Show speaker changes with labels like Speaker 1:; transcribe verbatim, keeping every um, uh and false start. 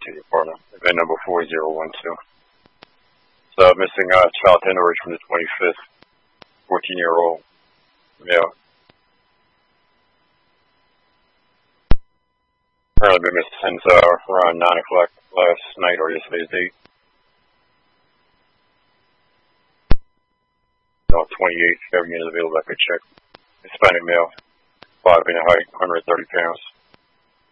Speaker 1: to your partner. Event number four zero one two. So missing uh, child hemorrhage from the twenty-fifth, fourteen-year-old male. Apparently been missing since uh, around nine o'clock last night or yesterday's date. No, twenty-eight, every unit available I could check. Hispanic male, five in height, one hundred thirty pounds.